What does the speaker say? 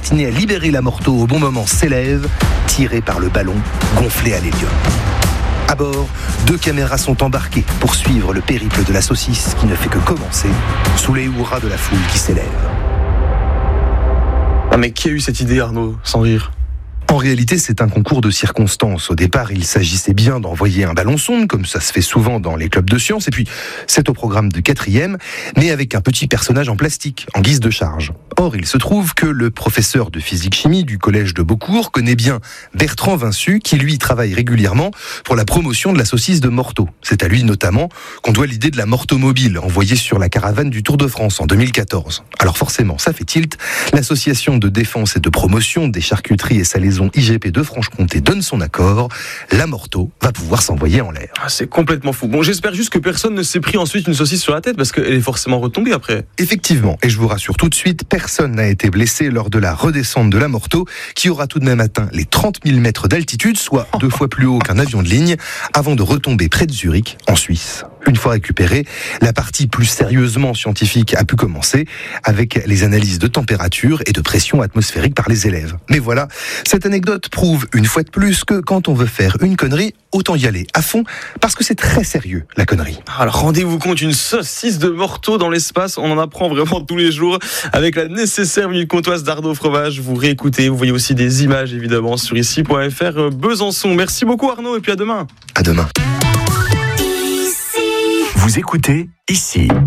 destiné à libérer la Morteau au bon moment s'élève, tiré par le ballon gonflé à l'hélium. À bord, 2 caméras sont embarquées pour suivre le périple de la saucisse qui ne fait que commencer sous les hurrahs de la foule qui s'élève. Ah mais qui a eu cette idée, Arnaud, sans rire ? En réalité, c'est un concours de circonstances. Au départ, il s'agissait bien d'envoyer un ballon sonde, comme ça se fait souvent dans les clubs de sciences, et puis c'est au programme de 4e, mais avec un petit personnage en plastique, en guise de charge. Or, il se trouve que le professeur de physique-chimie du collège de Beaucourt connaît bien Bertrand Vinçu, qui lui travaille régulièrement pour la promotion de la saucisse de Morteau. C'est à lui notamment qu'on doit l'idée de la Morteau-mobile, envoyée sur la caravane du Tour de France en 2014. Alors forcément, ça fait tilt. L'association de défense et de promotion des charcuteries et salaisons IGP de Franche-Comté donne son accord. La Morteau va pouvoir s'envoyer en l'air. Ah, c'est complètement fou. Bon, j'espère juste que personne ne s'est pris ensuite une saucisse sur la tête, parce qu'elle est forcément retombée après. Effectivement, et je vous rassure tout de suite, personne n'a été blessé lors de la redescente de la Morteau, qui aura tout de même atteint les 30 000 mètres d'altitude, soit 2 fois plus haut qu'un avion de ligne, avant de retomber près de Zurich, en Suisse. Une fois récupérée, la partie plus sérieusement scientifique a pu commencer avec les analyses de température et de pression atmosphérique par les élèves. Mais voilà, cette anecdote prouve une fois de plus que quand on veut faire une connerie, autant y aller à fond, parce que c'est très sérieux, la connerie. Alors rendez-vous compte, une saucisse de Morteau dans l'espace, on en apprend vraiment tous les jours avec la nécessaire minute comtoise d'Arnaud Fromage. Vous réécoutez, vous voyez aussi des images évidemment sur ici.fr Besançon. Merci beaucoup Arnaud et puis à demain. À demain. Vous écoutez ici.